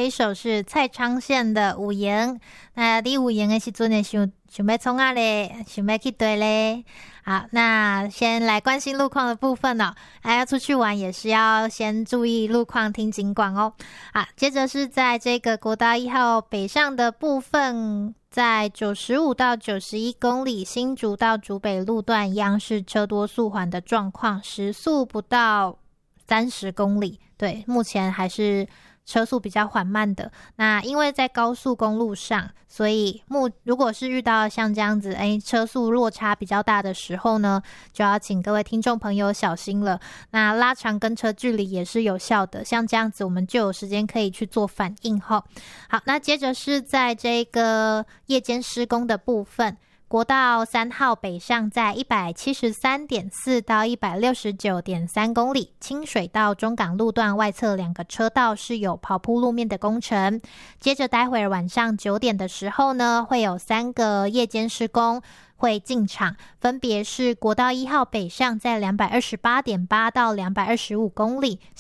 一首是蔡昌宪的《有闲》。那你有闲的时阵呢，想要冲啊嘞，想要去对嘞。好，那先来关心路况的部分哦。要出去玩也是要先注意路况，听警广哦。好，接着是在这个国道1号北上的部分，在95到91公里新竹到竹北路段一样是车多速缓的状况，时速不到30公里。对，目前还是车速比较缓慢的。那因为在高速公路上，所以如果是遇到像这样子车速落差比较大的时候呢，就要请各位听众朋友小心了。那拉长跟车距离也是有效的，像这样子我们就有时间可以去做反应齁。好，那接着是在这个夜间施工的部分，国道3号北上在 173.4 到 169.3 公里，清水到中港路段外侧2个车道是有刨铺路面的工程。接着待会儿晚上9点的时候呢，会有3个夜间施工会进场，分别是国道1号北上在 228.8 到225公里，